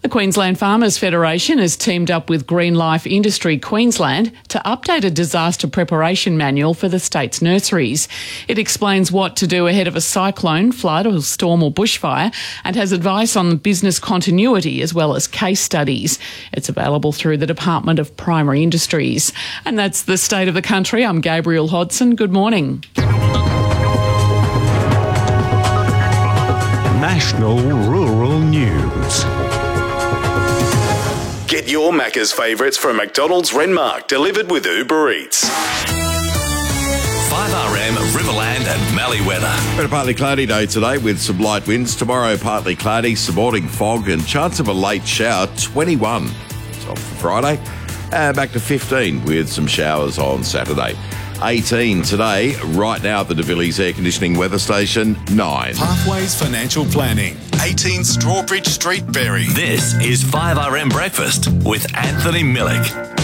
The Queensland Farmers Federation has teamed up with Green Life Industry Queensland to update a disaster preparation manual for the state's nurseries. It explains what to do ahead of a cyclone, flood or storm or bushfire, and has advice on business continuity as well as case studies. It's available through the Department of Primary Industries. And that's the state of the country. I'm Gabriel Hodson. Good morning. National Rural News. Get your Macca's favourites from McDonald's Renmark, delivered with Uber Eats. 5RM, Riverland and Mallee weather. A partly cloudy day today with some light winds. Tomorrow, partly cloudy, some morning fog and chance of a late shower, 21. So for Friday, back to 15 with some showers on Saturday. 18 today, right now at the De Villiers Air Conditioning Weather Station, 9. Pathways Financial Planning, 18 Strawbridge Street, Berry. This is 5RM Breakfast with Anthony Millick.